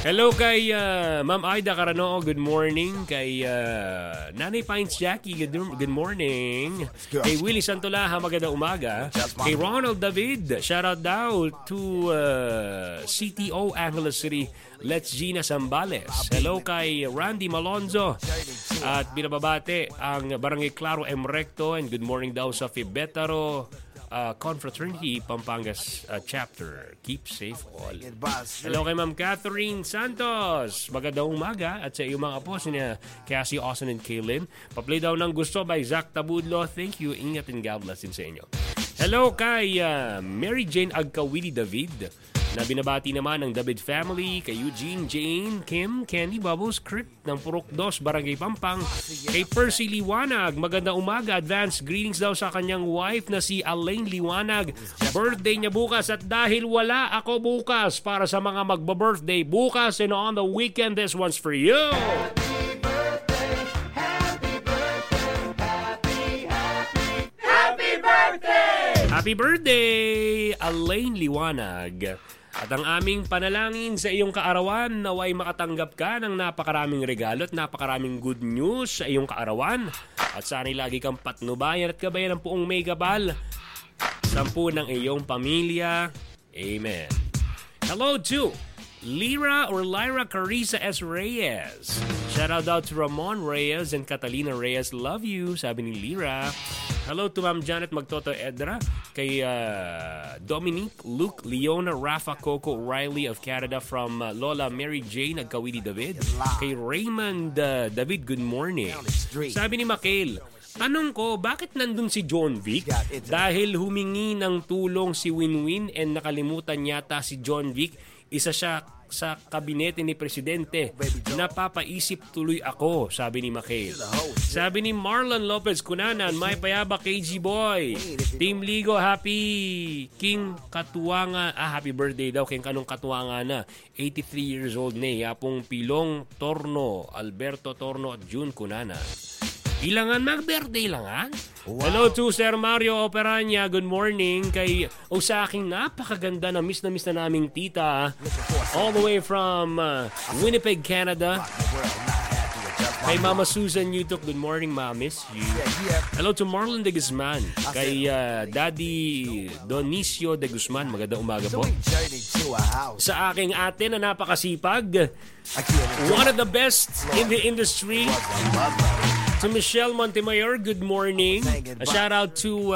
Hello kay Ma'am Aida Caranoo, good morning. Kay Nanay Pines Jackie, good morning. Kay Willie Santolaha, magandang umaga. Kay Ronald David, shout out daw to CTO Angeles City, Let's Gina Zambales. Hello kay Randy Malonzo. At binababate ang Barangay Claro M. Recto, and good morning daw sa Fibetaro Confraternity Pampangas chapter. Keep safe all. Hello kay Ma'am Catherine Santos. Magandang umaga. At sa iyong mga apo niya, Cassie, Austin, and Kaylin. Pa-play daw ng Gusto by Zach Tabudlo. Thank you. Ingat and God bless din sa inyo. Hello kay Mary Jane Agkawili David, na binabati naman ng David family, kay Eugene, Jane, Kim, Candy, Bubbles, Crypt ng Purok 2, Barangay Pampang. Kay Percy Liwanag, magandang umaga. Advance greetings daw sa kanyang wife na si Alain Liwanag. Birthday niya bukas, at dahil wala ako bukas, para sa mga magba-birthday bukas and on the weekend, this one's for you. Happy birthday, Alain Liwanag. At ang aming panalangin sa iyong kaarawan, naway makatanggap ka ng napakaraming regalo at napakaraming good news sa iyong kaarawan. At sana'y lagi kang patnubayan at gabayan ng puong Megabal, 10 ng iyong pamilya. Amen. Hello to Lyra Carissa S. Reyes. Shout out daw to Ramon Reyes and Catalina Reyes. Love you, sabi ni Lyra. Hello to Ma'am Janet Magtoto Edra, kay Dominique, Luke, Leona, Rafa, Coco, Riley of Canada, from Lola Mary Jane Agkawili David, kay Raymond David, good morning. Sabi ni Makael, tanong ko, bakit nandun si John Vic? Dahil humingi ng tulong si Winwin and nakalimutan yata si John Vic. Isa siya sa kabinete ni Presidente. Napapaisip tuloy ako, sabi ni Makael. Sabi ni Marlon Lopez Cunanan, may payaba KG Boy. Team Ligo, happy King Katuwanga. Happy birthday daw King Kanong Katuwanga na. 83 years old na. Yapong Pilong Torno, Alberto Torno at June Cunanan. Ilangan mag-birthday langan. Wow. Hello to Sir Mario Operanya. Good morning. Kay sa aking napakaganda na miss na naming tita. All the way from Winnipeg, Canada. Kay Mama Susan Yutok. Good morning, Ma. Miss you. Hello to Marlon de Guzman. Kay Daddy Donicio de Guzman. Magandang umaga po. Sa aking ate na napakasipag. One of the best in the industry. To Michelle Montemayor, good morning. A shout out to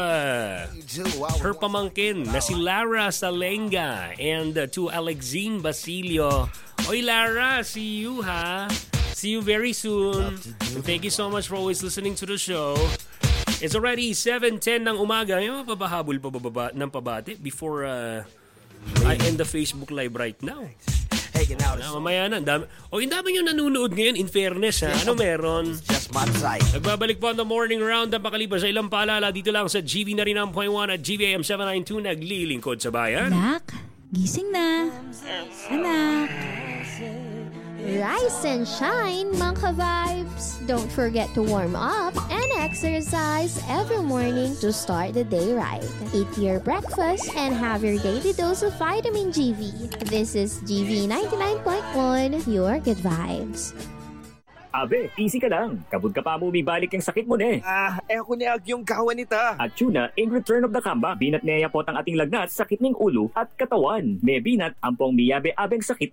her pamangkin na si Lara Salenga, and to Alexine Basilio. Oy Lara, see you ha. See you very soon. And thank you so much for always listening to the show. It's already 7:10 ng umaga. May mapapahabol pa ba ng pabati before I end the Facebook Live right now? Mamaya na. Ang dami nyo nanonood ngayon, in fairness ha. Ano meron? Nagbabalik po ang The Morning Round ang pakalipas sa ilang paalala dito lang sa GV 99.1 at GVAM 792, naglilingkod sa bayan. Anak, gising na. Anak. Rise and shine, mga ka-vibes! Don't forget to warm up and exercise every morning to start the day right. Eat your breakfast and have your daily dose of vitamin GV. This is GV 99.1, your good vibes. Abe, easy ka lang. Kabud ka pa mo, bibalik yung sakit mo ne. Ako ni yung kawan nita. At tuna, in return of the comeback, binat neya po ang ating lagnat, sakit ng ulo at katawan. May binat, ampong miyabe-abeng sakit.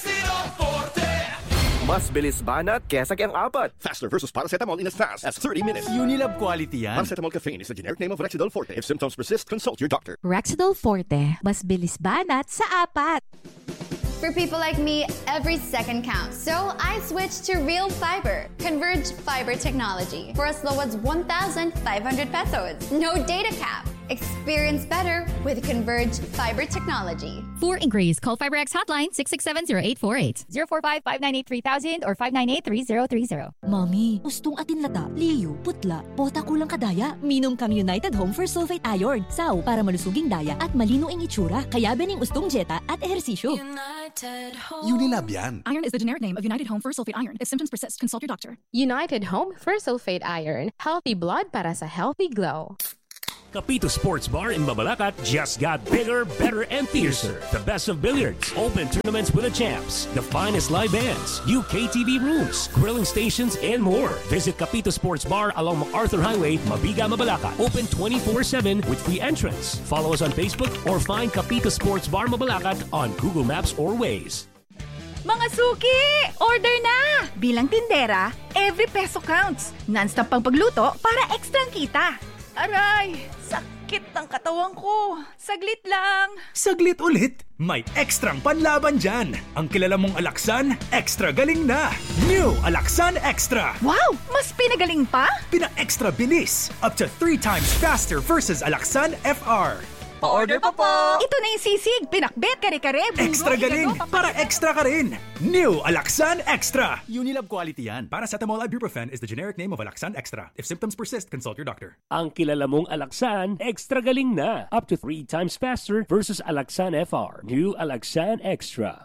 Mas bilis banat kesa ang apat. Faster versus paracetamol in as fast as 30 minutes. Unilab quality yan. Paracetamol caffeine is the generic name of Rexidol Forte. If symptoms persist, consult your doctor. Rexidol Forte, mas bilis banat sa apat. For people like me, every second counts. So I switched to Real Fiber, Converge Fiber Technology, for as low as 1,500 pesos. No data cap. Experience better with Converge Fiber Technology. For inquiries, call FiberX hotline 667-0848, 045-598-3000 or 598-3030. Mami, gustong atin lata, liyo, putla, pota kulang kadaya. Minom kang United Home for Sulfate Iron. Saw para malusuging daya at malino ang itsura. Kaya bening ustong jeta at ehersisyo. Unilab yan. Iron is the generic name of United Home for Sulfate Iron. If symptoms persist, consult your doctor. United Home for Sulfate Iron. Healthy blood para sa healthy glow. Capito Sports Bar in Mabalacat just got bigger, better, and fiercer. The best of billiards, open tournaments with the champs, the finest live bands, UKTV rooms, grilling stations, and more. Visit Capito Sports Bar along MacArthur Highway, Mabiga, Mabalacat. Open 24/7 with free entrance. Follow us on Facebook or find Capito Sports Bar Mabalacat on Google Maps or Waze. Mga suki! Order na! Bilang tindera, every peso counts. Non-stop pang pagluto para ekstrang kita. Aray! Sakit ng katawan ko. Saglit lang. Saglit ulit? May ekstrang panlaban dyan. Ang kilala mong Alaxan, extra galing na. New Alaxan Extra. Wow! Mas pinagaling pa? Pina-extra bilis. Up to 3 times faster versus Alaxan FR. Pa-order pa po! Ito na yung sisig, pinakbet, kare-kare, bungo, Extra galing! Para extra ka rin! New Alaxan Extra! Unilab quality yan. Paracetamol ibuprofen is the generic name of Alaxan Extra. If symptoms persist, consult your doctor. Ang kilala mong Alaxan, extra galing na. Up to 3 times faster versus Alaxan FR. New Alaxan Extra.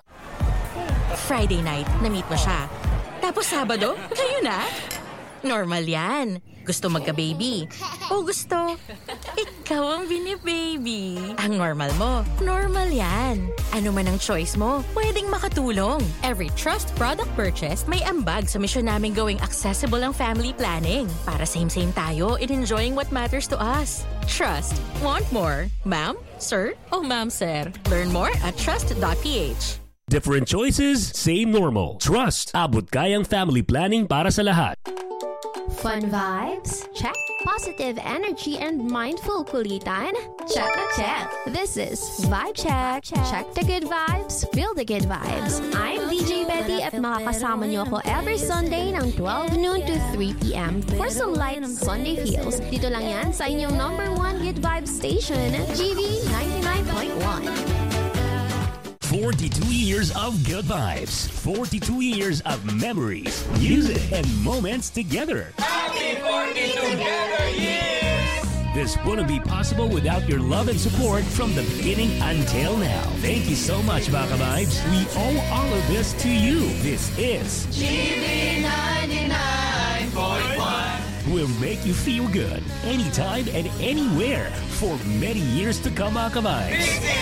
Friday night, na-meet mo siya. Tapos Sabado, kayo na? Normal yan. Gusto magka-baby. O gusto, ikaw ang bini-baby. Ang normal mo, normal yan. Ano man ang choice mo, pwedeng makatulong. Every Trust product purchase, may ambag sa misyon namin gawing accessible ang family planning. Para same-same tayo in enjoying what matters to us. Trust. Want more? Ma'am? Sir? O ma'am, sir? Learn more at trust.ph. Different choices, same normal. Trust. Abot kayang family planning para sa lahat. Fun vibes? Check. Positive energy and mindful kulitan? Check na check. This is Vibe Check. Check the good vibes, feel the good vibes. I'm DJ Betty at makakasama niyo ako every Sunday ng 12 noon to 3 p.m. for some light Sunday feels. Dito lang yan sa inyong #1 good vibes station, GV 99.1. 42 years of good vibes. 42 years of memories, music, and moments together. Happy 42 together years! This wouldn't be possible without your love and support from the beginning until now. Thank you so much, Baka Vibes. We owe all of this to you. This is GV 99.1. Will make you feel good anytime and anywhere for many years to come, Baka Vibes.